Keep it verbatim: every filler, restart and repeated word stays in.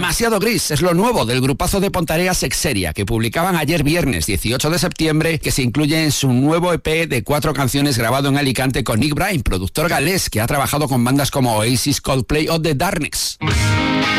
Demasiado gris es lo nuevo del grupazo de Pontareas Sexeria, que publicaban ayer viernes dieciocho de septiembre, que se incluye en su nuevo E P de cuatro canciones grabado en Alicante con Nick Bryan, productor galés que ha trabajado con bandas como Oasis, Coldplay o The Darkness.